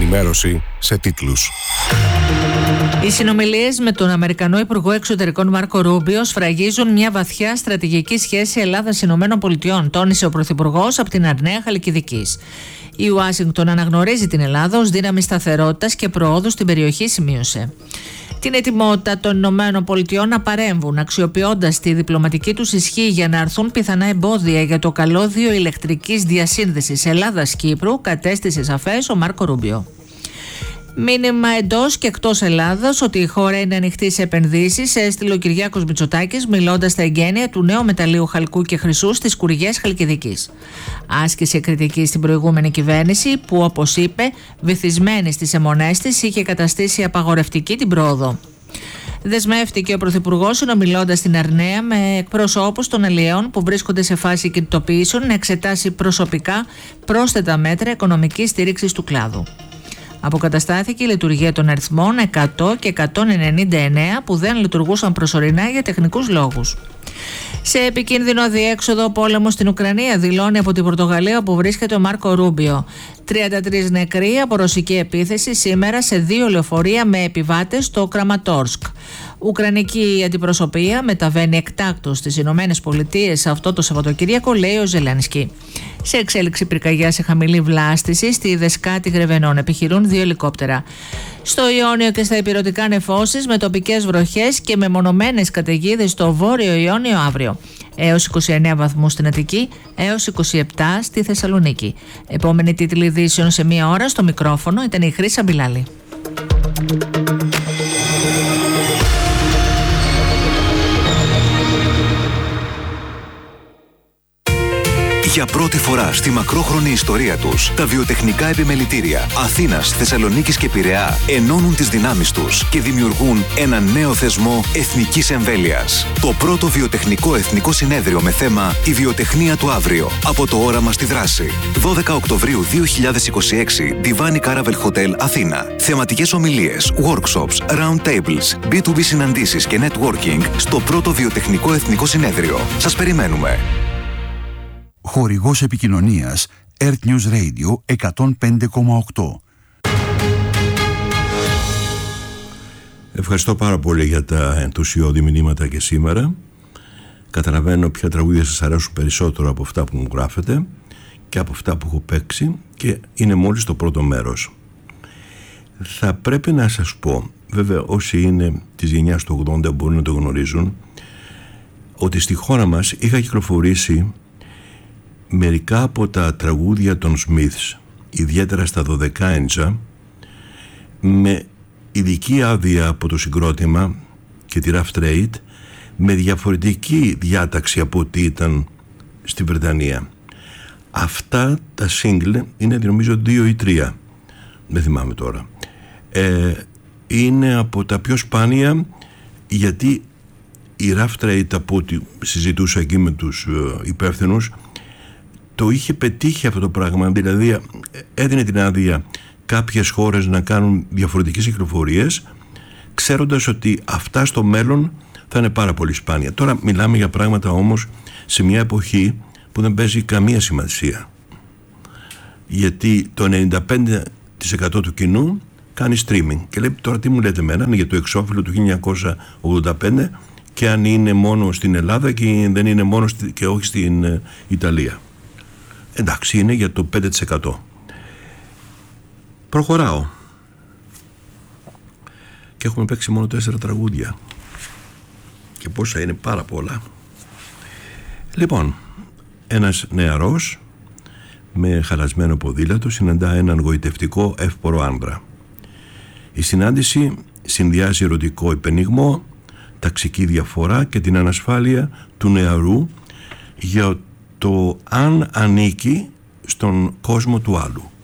ενημέρωση σε τίτλους. Οι συνομιλίες με τον Αμερικανό Υπουργό Εξωτερικών Μάρκο Ρούμπιο σφραγίζουν μια βαθιά στρατηγική σχέση Ελλάδα-ΗΠΑ, τόνισε ο Πρωθυπουργός από την Αρναία Χαλκιδικής. Η Ουάσιγκτον αναγνωρίζει την Ελλάδα ως δύναμη σταθερότητας και προόδου στην περιοχή, σημείωσε. Την ετοιμότητα των ΗΠΑ να παρέμβουν, αξιοποιώντας τη διπλωματική τους ισχύ για να αρθούν πιθανά εμπόδια για το καλώδιο ηλεκτρικής διασύνδεσης Ελλάδας-Κύπρου, κατέστησε σαφές ο Μάρκο Ρούμπιο. Μήνυμα εντός και εκτός Ελλάδας ότι η χώρα είναι ανοιχτή σε επενδύσεις, έστειλε ο Κυριάκος Μητσοτάκης μιλώντας στα εγγένεια του νέου μεταλλείου χαλκού και χρυσού στις Κουργές Χαλκιδικής. Άσκησε κριτική στην προηγούμενη κυβέρνηση που, όπως είπε, βυθισμένη στις αιμονές της, είχε καταστήσει απαγορευτική την πρόοδο. Δεσμεύτηκε ο Πρωθυπουργός, συνομιλώντας στην Αρναία με εκπροσώπους των αλλιέων που βρίσκονται σε φάση κινητοποιήσεων, να εξετάσει προσωπικά πρόσθετα μέτρα οικονομικής στήριξης του κλάδου. Αποκαταστάθηκε η λειτουργία των αριθμών 100 και 199 που δεν λειτουργούσαν προσωρινά για τεχνικούς λόγους. Σε επικίνδυνο αδιέξοδο πόλεμο στην Ουκρανία, δηλώνει από την Πορτογαλία όπου βρίσκεται ο Μάρκο Ρούμπιο. 33 νεκροί από ρωσική επίθεση σήμερα σε 2 λεωφορεία με επιβάτες στο Κραματόρσκ. Ουκρανική αντιπροσωπεία μεταβαίνει εκτάκτως στις Ηνωμένες Πολιτείες αυτό το Σαββατοκύριακο, λέει ο Ζελένσκι. Σε εξέλιξη πυρκαγιά σε χαμηλή βλάστηση στη Δεσκάτη Γρεβενών επιχειρούν 2 ελικόπτερα. Στο Ιόνιο και στα ηπειρωτικά νεφώσεις με τοπικές βροχές και μεμονωμένες καταιγίδες στο Βόρειο Ιόνιο αύριο. Έως 29 βαθμούς στην Αττική, έως 27 στη Θεσσαλονίκη. Επόμενη τίτλη ειδήσεων σε 1 ώρα. Στο μικρόφωνο ήταν η Χρύσα Μπιλάλη. Για πρώτη φορά στη μακρόχρονη ιστορία τους, τα βιοτεχνικά επιμελητήρια Αθήνας, Θεσσαλονίκης και Πειραιά ενώνουν τις δυνάμεις τους και δημιουργούν ένα νέο θεσμό εθνικής εμβέλειας. Το πρώτο βιοτεχνικό εθνικό συνέδριο με θέμα «Η βιοτεχνία του αύριο». Από το όραμα στη δράση. 12 Οκτωβρίου 2026, Divan Caravel Hotel, Αθήνα. Θεματικές ομιλίες, workshops, round tables, B2B συναντήσεις και networking στο πρώτο βιοτεχνικό εθνικό συνέδριο. Σας περιμένουμε. Χορηγός επικοινωνίας Earth News Radio 105,8. Ευχαριστώ πάρα πολύ για τα ενθουσιώδη μηνύματα και σήμερα. Καταλαβαίνω ποια τραγούδια σας αρέσουν περισσότερο από αυτά που μου γράφετε και από αυτά που έχω παίξει και είναι μόλις το πρώτο μέρος. Θα πρέπει να σας πω, βέβαια όσοι είναι της γενιάς του 80 μπορούν να το γνωρίζουν, ότι στη χώρα μας είχα κυκλοφορήσει μερικά από τα τραγούδια των Smiths, ιδιαίτερα στα 12 ίντσα, με ειδική άδεια από το συγκρότημα και τη Rough Trade, με διαφορετική διάταξη από ό,τι ήταν στη Βρετανία. Αυτά τα single είναι νομίζω 2 ή 3, δεν θυμάμαι τώρα. Είναι από τα πιο σπάνια, γιατί η Rough Trade, από ό,τι συζητούσα εκεί με τους υπεύθυνους, το είχε πετύχει αυτό το πράγμα, δηλαδή έδινε την άδεια κάποιες χώρες να κάνουν διαφορετικές κυκλοφορίες, ξέροντας ότι αυτά στο μέλλον θα είναι πάρα πολύ σπάνια. Τώρα μιλάμε για πράγματα όμως σε μια εποχή που δεν παίζει καμία σημασία, γιατί το 95% του κοινού κάνει streaming και λέει τώρα τι μου λέτε εμένα, είναι για το εξώφυλλο του 1985 και αν είναι μόνο στην Ελλάδα και δεν είναι μόνο και όχι στην Ιταλία. Εντάξει, είναι για το 5%. Προχωράω. Και έχουμε παίξει μόνο 4 τραγούδια. Και πόσα είναι, πάρα πολλά. Λοιπόν, ένας νεαρός με χαλασμένο ποδήλατο συναντά έναν γοητευτικό εύπορο άνδρα. Η συνάντηση συνδυάζει ερωτικό υπενιγμό, ταξική διαφορά και την ανασφάλεια του νεαρού για το αν ανήκει στον κόσμο του άλλου.